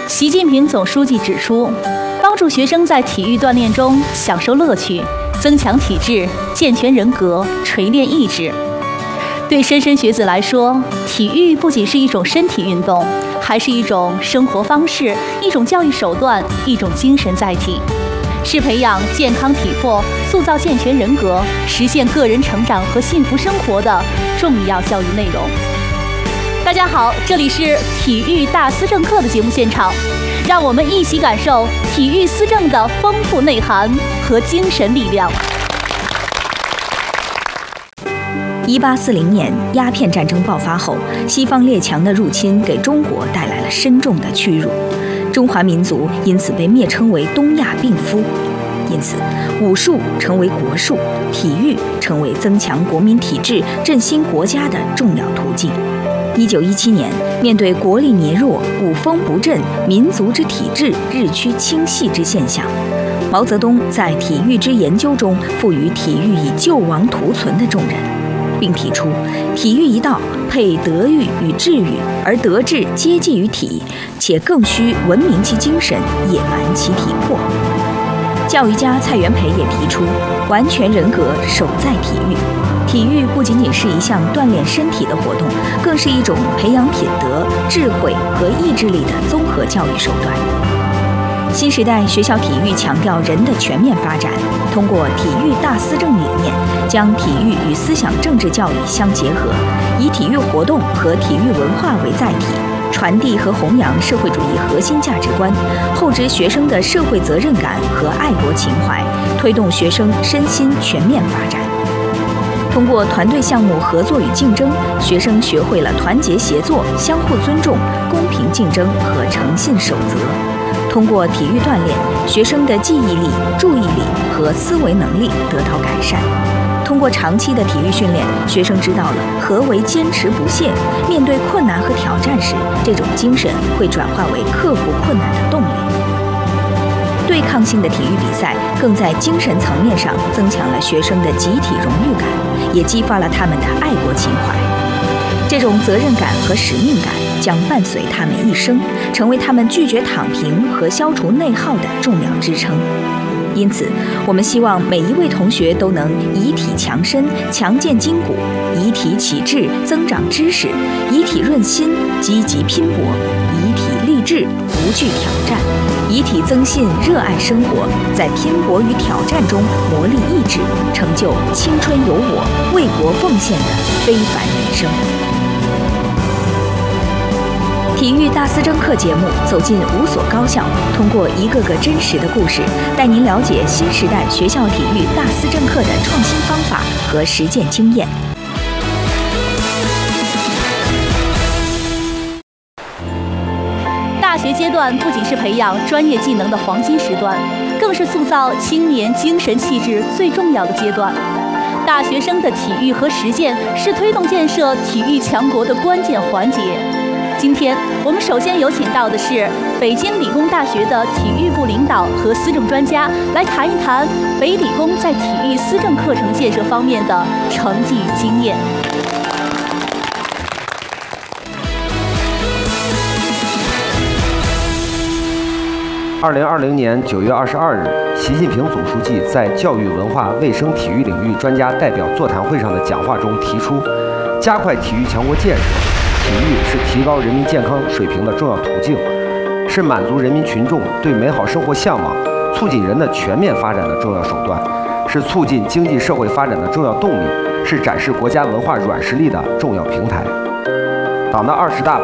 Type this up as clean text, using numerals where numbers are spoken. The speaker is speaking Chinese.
习近平总书记指出，帮助学生在体育锻炼中享受乐趣，增强体质，健全人格，锤炼意志。对莘莘学子来说，体育不仅是一种身体运动，还是一种生活方式，一种教育手段，一种精神载体，是培养健康体魄、塑造健全人格、实现个人成长和幸福生活的重要教育内容。大家好，这里是体育大思政课的节目现场，让我们一起感受体育思政的丰富内涵和精神力量。 1840年鸦片战争爆发后，西方列强的入侵给中国带来了深重的屈辱，中华民族因此被蔑称为东亚病夫。因此，武术成为国术，体育成为增强国民体质、振兴国家的重要途径。1917年，面对国力羸弱、武风不振、民族之体制日趋倾细之现象，毛泽东在体育之研究中赋予体育以救亡图存的重任，并提出体育一道配德育与智育，而德智皆继于体，且更需文明其精神，野蛮其体魄。教育家蔡元培也提出，完全人格守在体育。体育不仅仅是一项锻炼身体的活动，更是一种培养品德、智慧和意志力的综合教育手段。新时代学校体育强调人的全面发展，通过体育大思政理念，将体育与思想政治教育相结合，以体育活动和体育文化为载体，传递和弘扬社会主义核心价值观，厚植学生的社会责任感和爱国情怀，推动学生身心全面发展。通过团队项目合作与竞争，学生学会了团结协作、相互尊重、公平竞争和诚信守则。通过体育锻炼，学生的记忆力、注意力和思维能力得到改善。通过长期的体育训练，学生知道了何为坚持不懈，面对困难和挑战时，这种精神会转化为克服困难的动力。对抗性的体育比赛更在精神层面上增强了学生的集体荣誉感，也激发了他们的爱国情怀。这种责任感和使命感将伴随他们一生，成为他们拒绝躺平和消除内耗的重要支撑。因此，我们希望每一位同学都能以体强身、强健筋骨，以体启智、增长知识，以体润心、积极拼搏，以体励志、不惧挑战，以体增信、热爱生活，在拼搏与挑战中磨砺意志，成就青春有我、为国奉献的非凡人生。体育大思政课节目走进5所高校，通过一个个真实的故事，带您了解新时代学校体育大思政课的创新方法和实践经验。 大学阶段不仅是培养专业技能的黄金时段，更是塑造青年精神气质最重要的阶段。大学生的体育和实践是推动建设体育强国的关键环节。今天我们首先有请到的是北京理工大学的体育部领导和思政专家，来谈一谈北理工在体育思政课程建设方面的成绩与经验。 2020年9月22日，习近平总书记在教育文化卫生体育领域专家代表座谈会上的讲话中提出，加快体育强国建设。体育是提高人民健康水平的重要途径，是满足人民群众对美好生活向往、促进人的全面发展的重要手段，是促进经济社会发展的重要动力，是展示国家文化软实力的重要平台。党的20大